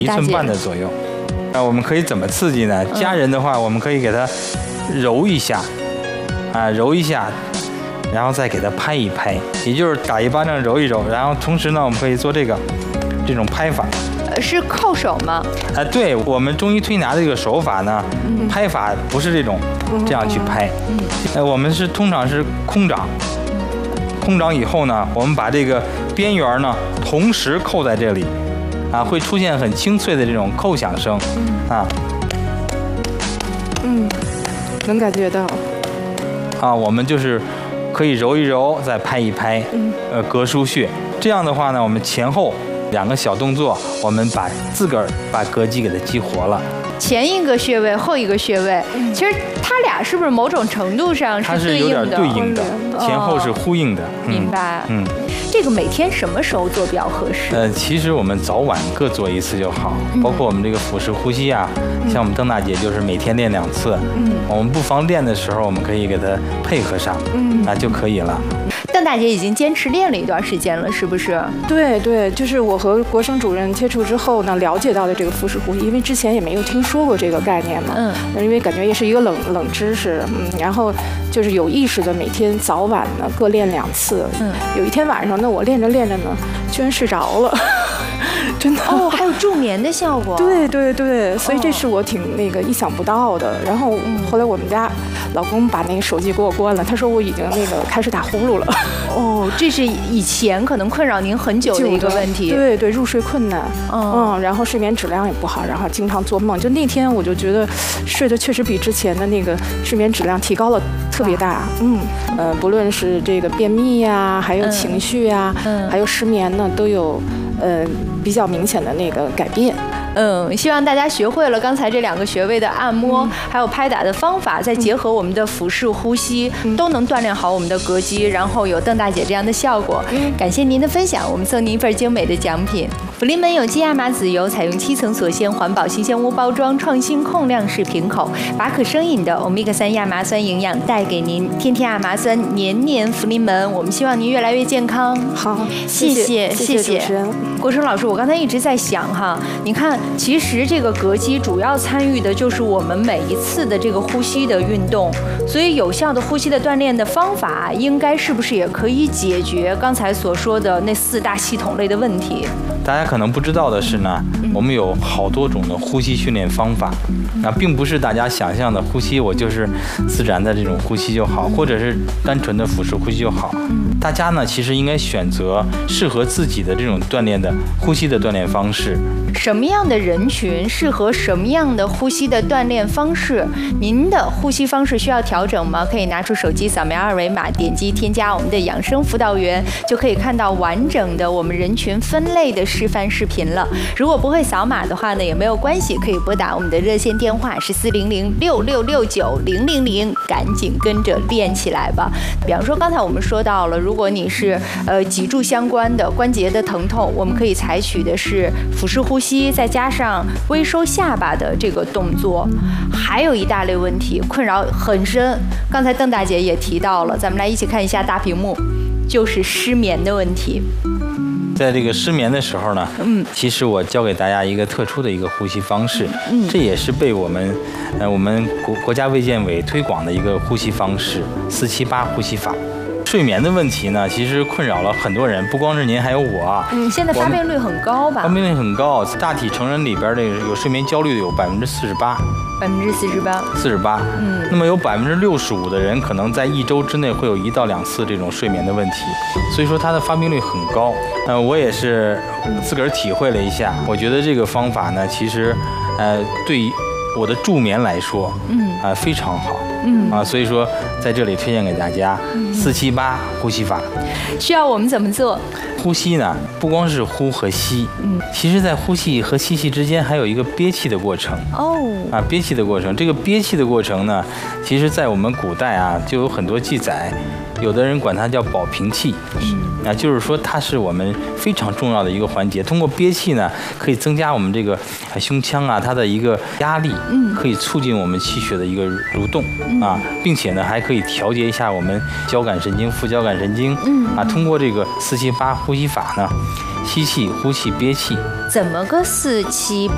1寸半的左右。我们可以怎么刺激呢？家人的话，我们可以给它揉一下，揉一下，然后再给它拍一拍，也就是打一巴掌揉一揉。然后同时呢，我们可以做这种拍法。 是靠手吗？ 对，我们中医推拿的这个手法呢，拍法不是这样去拍，我们通常是空掌。空掌以后呢，我们把这个边缘呢同时扣在这里，会出现很清脆的这种扣响声， 能感觉到。 我们就是可以揉一揉，再拍一拍，膈腧穴。这样的话呢，我们前后2个小动作，我们自个儿把膈肌给它激活了。 前一个穴位，后一个穴位，其实它俩是不是某种程度上它是有点对应的，前后是呼应的。 明白。这个每天什么时候做比较合适？ 其实我们早晚各做1次就好，包括我们这个腹式呼吸啊，像我们邓大姐就是每天练2次。我们不妨练的时候，我们可以给它配合上，就可以了。 邓大姐已经坚持练了一段时间了，是不是？ 对，就是我和国生主任接触之后呢，了解到的这个腹式呼吸，因为之前也没有听说过这个概念嘛，因为感觉也是一个冷知识，然后就是有意识的每天早晚呢各练2次，有一天晚上呢，我练着练着呢，居然睡着了。真的还有助眠的效果。 对，所以这是我挺意想不到的。然后后来我们家老公把那个手机给我关了，他说我已经开始打呼噜了。 这是以前可能困扰您很久的一个问题。 对，入睡困难，然后睡眠质量也不好，然后经常做梦。就那天我就觉得睡得确实比之前的那个睡眠质量提高了特别大。不论是这个便秘呀，还有情绪呀，还有失眠呢，都有比较明显的改变。 希望大家学会了刚才这2个穴位的按摩，还有拍打的方法，再结合我们的腹式呼吸，都能锻炼好我们的膈肌，然后有邓大姐这样的效果。感谢您的分享，我们送您一份精美的奖品。福临门有机亚麻籽油，采用7层锁鲜环保新鲜屋包装，创新控量式瓶口，把可生饮的欧米伽3亚麻酸营养带给您。天天亚麻酸，年年福临门。我们希望您越来越健康。 好， 谢谢主持人。 国生老师，我刚才一直在想你看，其实这个膈肌主要参与的就是我们每一次的这个呼吸的运动，所以有效的呼吸的锻炼的方法，应该是不是也可以解决刚才所说的那4大系统类的问题？ 大家可能不知道的是呢，我们有好多种的呼吸训练方法，并不是大家想象的呼吸，我就是自然的这种呼吸就好，或者是单纯的腹式呼吸就好。大家呢，其实应该选择适合自己的这种锻炼的呼吸的锻炼方式。 什么样的人群适合什么样的呼吸的锻炼方式？您的呼吸方式需要调整吗？可以拿出手机扫描2维码，点击添加我们的养生辅导员，就可以看到完整的我们人群分类的示范视频了。如果不会扫码的话呢，也没有关系，可以拨打我们的热线电话140066690000，赶紧跟着练起来吧。比方说刚才我们说到了，如果你是脊柱相关的关节的疼痛，我们可以采取的是腹式呼吸，再加上微收下巴的这个动作。还有一大类问题困扰很深，刚才邓大姐也提到了，咱们来一起看一下大屏幕，就是失眠的问题。 在这个失眠的时候呢，其实我教给大家一个特殊的一个呼吸方式，这也是被我们国家卫健委推广的一个呼吸方式，478呼吸法。睡眠的问题呢，其实困扰了很多人，不光是您，还有我。 现在发病率很高吧？ 发病率很高，大体成人里边这个有睡眠焦虑的有48%。48%。那么有65%的人可能在1周之内会有1到2次这种睡眠的问题，所以说它的发病率很高。我也是自个儿体会了一下，我觉得这个方法呢，其实对于我的助眠来说，非常好。所以说在这里推荐给大家478呼吸法。 需要我们怎么做？ 呼吸呢，不光是呼和吸，其实在呼气和吸气之间还有一个憋气的过程。憋气的过程，这个憋气的过程呢，其实在我们古代就有很多记载，有的人管它叫保平气，就是说它是我们非常重要的一个环节。通过憋气呢，可以增加我们这个胸腔它的一个压力，可以促进我们气血的一个蠕动并且呢还可以调节一下我们交感神经、副交感神经通过这个478呼吸法呢，吸气、呼气、憋气。 怎么个478